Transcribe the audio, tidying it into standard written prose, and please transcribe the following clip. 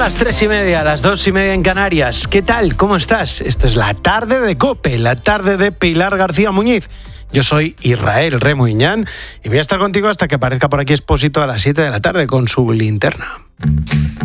las 3:30, las 2:30 en Canarias. ¿Qué tal? ¿Cómo estás? Esto es la tarde de COPE, la tarde de Pilar García Muñiz. Yo soy Israel Remuñán y voy a estar contigo hasta que aparezca por aquí Expósito a las 7 de la tarde con su linterna.